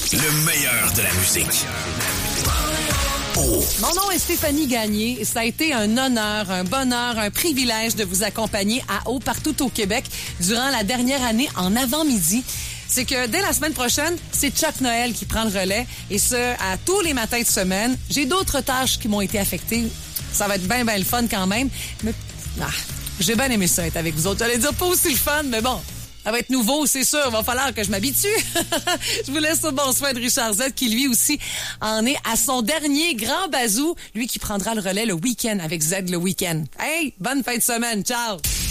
Le meilleur de la musique. Oh. Mon nom est Stéphanie Gagné. Ça a été un honneur, un bonheur, un privilège de vous accompagner à haut partout au Québec durant la dernière année en avant-midi. C'est que dès la semaine prochaine, c'est Chuck Noël qui prend le relais. Et ce, à tous les matins de semaine. J'ai d'autres tâches qui m'ont été affectées. Ça va être bien le fun quand même. Mais j'ai bien aimé ça être avec vous autres. J'allais dire pas aussi le fun, mais bon. Ça va être nouveau, c'est sûr. Il va falloir que je m'habitue. Je vous laisse au bon soin de Richard Z, qui lui aussi en est à son dernier grand bazou. Lui qui prendra le relais le week-end avec Z le week-end. Hey, bonne fin de semaine. Ciao!